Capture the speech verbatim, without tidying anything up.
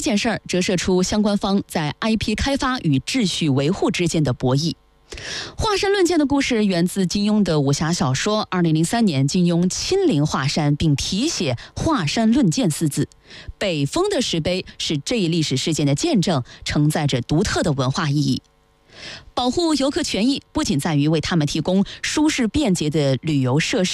件事儿折射出相关方在 I P 开发与秩序维护之间的博弈。华山论剑的故事源自金庸的武侠小说。二零零三年，金庸亲临华山，并题写“华山论剑”四字。北峰的石碑是这一历史事件的见证，承载着独特的文化意义。保护游客权益不仅在于为他们提供舒适便捷的旅游设施，